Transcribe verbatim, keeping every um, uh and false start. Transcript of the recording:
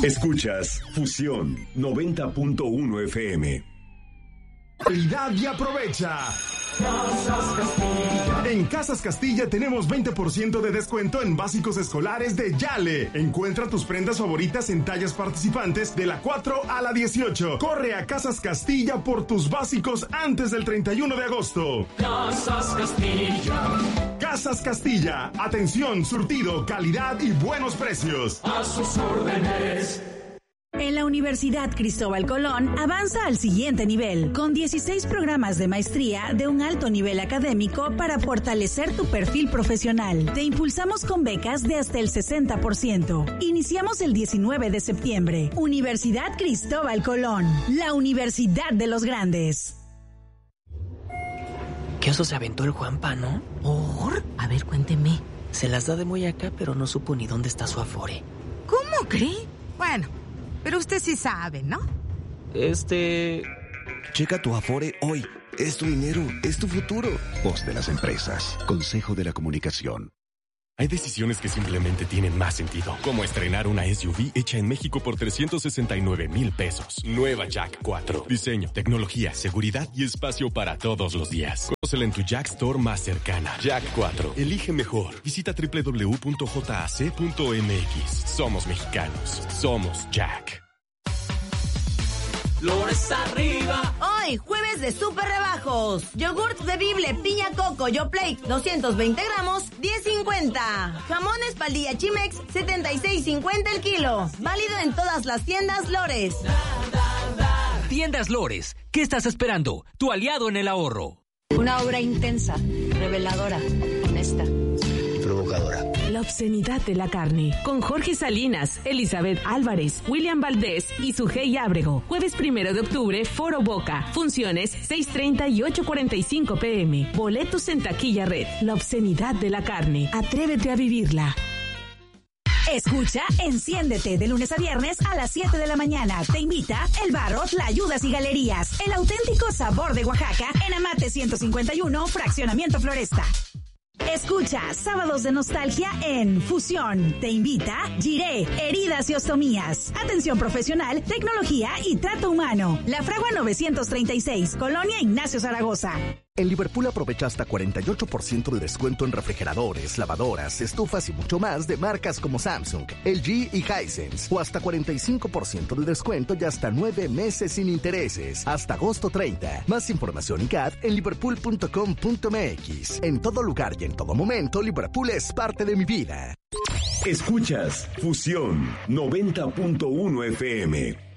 Escuchas Fusión noventa punto uno F M. Calidad y aprovecha. Casas Castilla. En Casas Castilla tenemos veinte por ciento de descuento en básicos escolares de Yale. Encuentra tus prendas favoritas en tallas participantes de la cuatro a la dieciocho. Corre a Casas Castilla por tus básicos antes del treinta y uno de agosto. Casas Castilla. Casas Castilla. Atención, surtido, calidad y buenos precios. A sus órdenes. En la Universidad Cristóbal Colón avanza al siguiente nivel, con dieciséis programas de maestría de un alto nivel académico para fortalecer tu perfil profesional. Te impulsamos con becas de hasta el sesenta por ciento. Iniciamos el diecinueve de septiembre. Universidad Cristóbal Colón, la Universidad de los Grandes. ¿Qué oso se aventó el Juanpa, no? ¿Por? A ver, cuénteme. Se las da de muy acá, pero no supo ni dónde está su afore. ¿Cómo cree? Bueno, pero usted sí sabe, ¿no? Este... Checa tu Afore hoy. Es tu dinero, es tu futuro. Voz de las empresas. Consejo de la Comunicación. Hay decisiones que simplemente tienen más sentido, como estrenar una S U V hecha en México por trescientos sesenta y nueve mil pesos. Nueva Jack cuatro. Diseño, tecnología, seguridad y espacio para todos los días. Conócela en tu Jack Store más cercana. Jack cuatro. Elige mejor. Visita doble u doble u doble u punto jac punto m x. Somos mexicanos. Somos Jack. Flores arriba. Hoy, jueves de super rebajos. Yogurt bebible piña coco Yoplait, doscientos veinte gramos, diez cincuenta. Jamón espaldilla Chimex, setenta y seis cincuenta el kilo. Válido en todas las tiendas Lores. Tiendas Lores, ¿qué estás esperando? Tu aliado en el ahorro. Una obra intensa, reveladora, honesta. Provocadora. La obscenidad de la carne. Con Jorge Salinas, Elizabeth Álvarez, William Valdés y Sujei Ábrego. Jueves primero de octubre, Foro Boca. Funciones seis treinta y ocho cuarenta y cinco pm. Boletos en taquilla red. La obscenidad de la carne. Atrévete a vivirla. Escucha Enciéndete de lunes a viernes a las siete de la mañana. Te invita El Barro, Tlayudas y Galerías. El auténtico sabor de Oaxaca en Amate ciento cincuenta y uno, Fraccionamiento Floresta. Escucha Sábados de Nostalgia en Fusión. Te invita Giré, Heridas y Ostomías. Atención profesional, tecnología y trato humano. La Fragua novecientos treinta y seis, Colonia Ignacio Zaragoza. En Liverpool aprovecha hasta cuarenta y ocho por ciento de descuento en refrigeradores, lavadoras, estufas y mucho más de marcas como Samsung, L G y Hisense. O hasta cuarenta y cinco por ciento de descuento y hasta nueve meses sin intereses. Hasta agosto treinta. Más información y C A D en liverpool punto com punto m x. En todo lugar y en todo momento, Liverpool es parte de mi vida. Escuchas Fusión noventa punto uno F M.